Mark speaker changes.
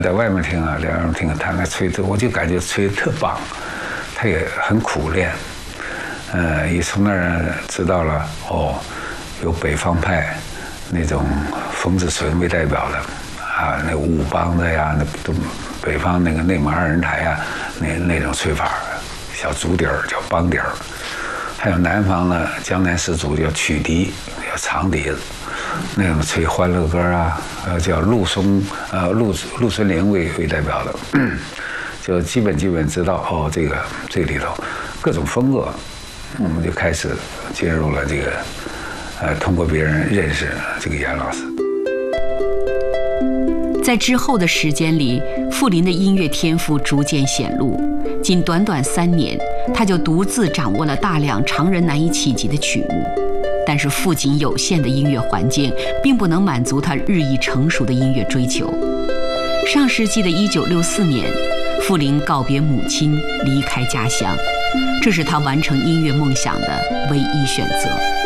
Speaker 1: 在外面听啊，两人听他那吹的，我就感觉吹得特棒，他也很苦练，也从那儿知道了有北方派那种冯子纯为代表的啊，那武梆的呀，那都北方那个内蒙二人台呀，那种吹法，小竹笛儿叫梆笛儿，还有南方的江南十足叫曲笛，叫长笛子。那种吹欢乐歌啊，叫陆松，陆春龄为代表的，就基本知道这里头各种风格，我们就开始进入了这个，通过别人认识这个严老师。
Speaker 2: 在之后的时间里，傅林的音乐天赋逐渐显露，仅短短3年，他就独自掌握了大量常人难以企及的曲目。但是富锦有限的音乐环境并不能满足他日益成熟的音乐追求。上世纪的1964年，傅林告别母亲，离开家乡，这是他完成音乐梦想的唯一选择。